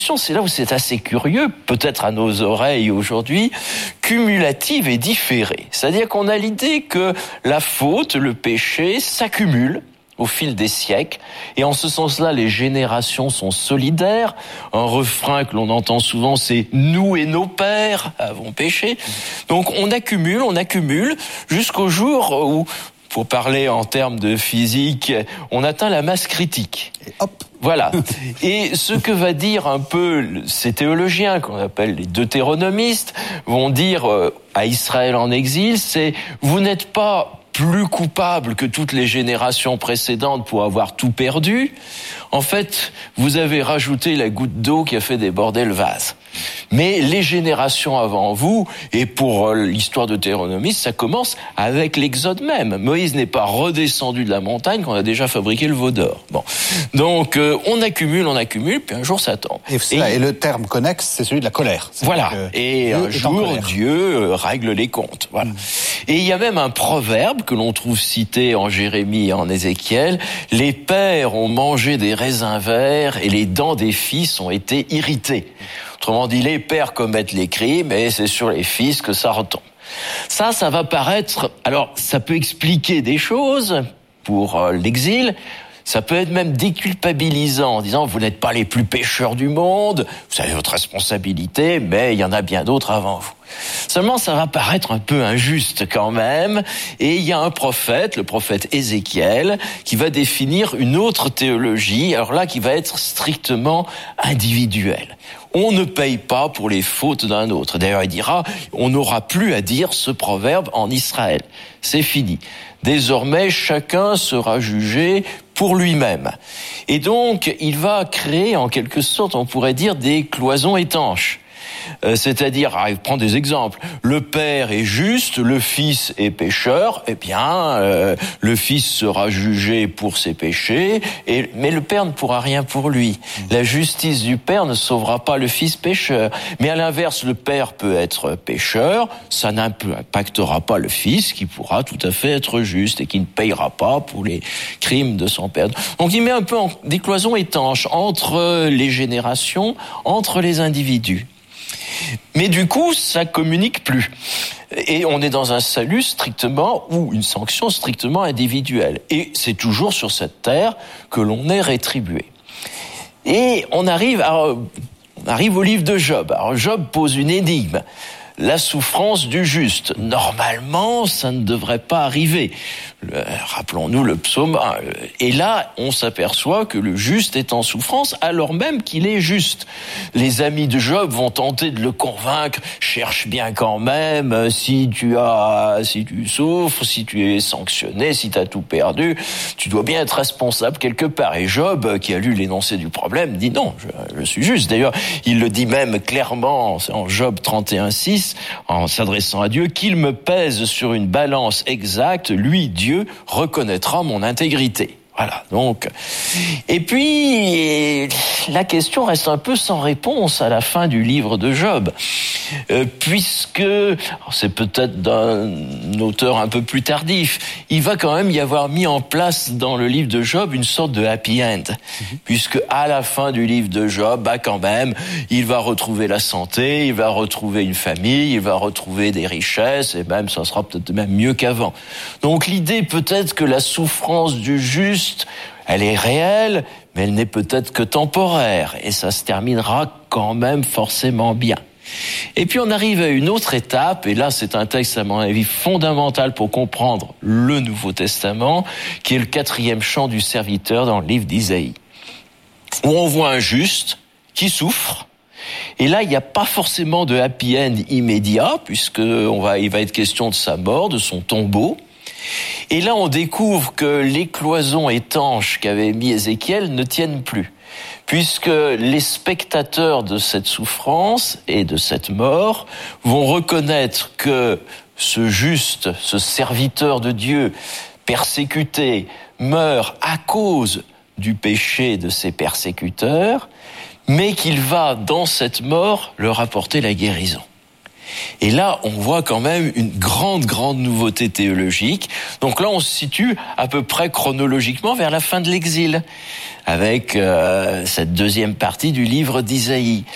c'est là où c'est assez curieux, peut-être à nos oreilles aujourd'hui, cumulative et différée. C'est-à-dire qu'on a l'idée que la faute, le péché, s'accumulent au fil des siècles. Et en ce sens-là, les générations sont solidaires. Un refrain que l'on entend souvent, c'est « nous et nos pères avons péché ». Donc on accumule, jusqu'au jour où, pour parler en termes de physique, on atteint la masse critique. Et hop. Voilà. Et ce que va dire un peu ces théologiens, qu'on appelle les deutéronomistes, vont dire à Israël en exil, c'est « vous n'êtes pas plus coupable que toutes les générations précédentes pour avoir tout perdu. En fait, vous avez rajouté la goutte d'eau qui a fait déborder le vase. Mais les générations avant vous, et pour l'histoire de Deutéronomie, ça commence avec l'Exode même. Moïse n'est pas redescendu de la montagne quand on a déjà fabriqué le veau d'or. Bon, donc on accumule, puis un jour ça tombe. Et le terme connexe, c'est celui de la colère. Voilà. Et un jour, Dieu règle les comptes. Voilà. Et il y a même un proverbe que l'on trouve cité en Jérémie et en Ézéchiel. Les pères ont mangé des raisins verts et les dents des fils ont été irritées. Autrement dit, les pères commettent les crimes et c'est sur les fils que ça retombe. Ça va paraître... Alors, ça peut expliquer des choses pour l'exil. Ça peut être même déculpabilisant en disant « vous n'êtes pas les plus pécheurs du monde, vous avez votre responsabilité, mais il y en a bien d'autres avant vous ». Seulement, ça va paraître un peu injuste quand même, et il y a un prophète, le prophète Ézéchiel, qui va définir une autre théologie, alors là, qui va être strictement individuelle. On ne paye pas pour les fautes d'un autre. D'ailleurs, il dira, on n'aura plus à dire ce proverbe en Israël. C'est fini. Désormais, chacun sera jugé pour lui-même. Et donc, il va créer, en quelque sorte, on pourrait dire, des cloisons étanches. C'est-à-dire, prends des exemples, le père est juste, le fils est pécheur, eh bien, le fils sera jugé pour ses péchés, mais le père ne pourra rien pour lui. La justice du père ne sauvera pas le fils pécheur. Mais à l'inverse, le père peut être pécheur, ça n'impactera pas le fils qui pourra tout à fait être juste et qui ne payera pas pour les crimes de son père. Donc il met un peu des cloisons étanches entre les générations, entre les individus. Mais du coup, ça communique plus. Et on est dans un salut strictement, ou une sanction strictement individuelle. Et c'est toujours sur cette terre que l'on est rétribué. Et on arrive au livre de Job. Alors Job pose une énigme. La souffrance du juste. Normalement, ça ne devrait pas arriver. Rappelons-nous le psaume 1. Et là, on s'aperçoit que le juste est en souffrance alors même qu'il est juste. Les amis de Job vont tenter de le convaincre. Cherche bien quand même, si tu souffres, si tu es sanctionné, si tu as tout perdu, tu dois bien être responsable quelque part. Et Job, qui a lu l'énoncé du problème, dit non, je suis juste. D'ailleurs, il le dit même clairement en Job 31:6, en s'adressant à Dieu, qu'il me pèse sur une balance exacte, lui, Dieu, reconnaîtra mon intégrité. Voilà, donc. Et puis, la question reste un peu sans réponse à la fin du livre de Job. Puisque, c'est peut-être d'un auteur un peu plus tardif, il va quand même y avoir mis en place dans le livre de Job une sorte de happy end. Puisque à la fin du livre de Job, quand même, il va retrouver la santé, il va retrouver une famille, il va retrouver des richesses, et même, ça sera peut-être même mieux qu'avant. Donc l'idée peut-être que la souffrance du juste, elle est réelle, mais elle n'est peut-être que temporaire, et ça se terminera quand même forcément bien. Et puis on arrive à une autre étape, et là c'est un texte à mon avis fondamental pour comprendre le Nouveau Testament, qui est le 4e chant du serviteur dans le livre d'Isaïe, où on voit un juste qui souffre. Et là, il n'y a pas forcément de happy end immédiat, puisque il va être question de sa mort, de son tombeau. Et là, on découvre que les cloisons étanches qu'avait mis Ézéchiel ne tiennent plus, puisque les spectateurs de cette souffrance et de cette mort vont reconnaître que ce juste, ce serviteur de Dieu, persécuté, meurt à cause du péché de ses persécuteurs, mais qu'il va, dans cette mort, leur apporter la guérison. Et là, on voit quand même une grande nouveauté théologique. Donc là, on se situe à peu près chronologiquement vers la fin de l'exil, avec cette deuxième partie du livre d'Isaïe.